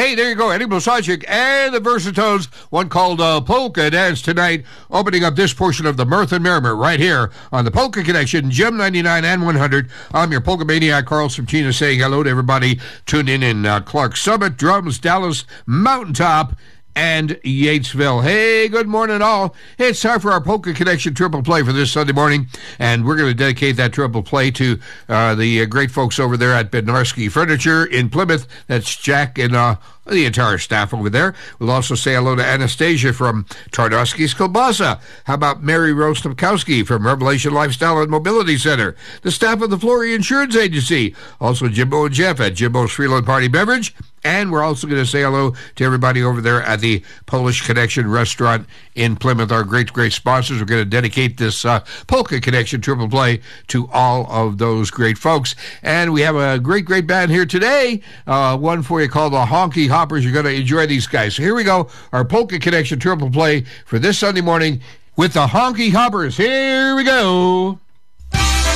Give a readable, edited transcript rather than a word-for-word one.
Hey, there you go, Eddie Blazonczyk and the Versatones, one called Polka Dance tonight, opening up this portion of the Mirth and Merriment right here on the Polka Connection, Gem 99 and 100. I'm your Polka Maniac, Carl Subchina, saying hello to everybody tuned in Clark Summit, Drums, Dallas, Mountaintop, and Yatesville. Hey, good morning all. It's time for our Polka Connection Triple Play for this Sunday morning, and we're going to dedicate that Triple Play to the great folks over there at Bednarski Furniture in Plymouth. That's Jack and the entire staff over there. We'll also say hello to Anastasia from Tarnowski's Kielbasa. How about Mary Rostomkowski from Revelation Lifestyle and Mobility Center? The staff of the Flory Insurance Agency. Also Jimbo and Jeff at Jimbo's Freeland Party Beverage. And we're also going to say hello to everybody over there at the Polish Connection Restaurant in Plymouth, our great sponsors. We're going to dedicate this Polka Connection Triple Play to all of those great folks. And we have a great band here today, one for you called the Honky Hoppers. You're going to enjoy these guys. So here we go, our Polka Connection Triple Play for this Sunday morning with the Honky Hoppers. Here we go.